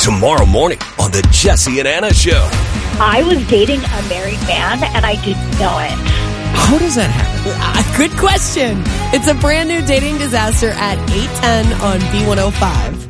Tomorrow morning on the Jesse and Anna Show. I was dating a married man, and I didn't know it. How does that happen? Good question. It's a brand new dating disaster at 8:10 on B105.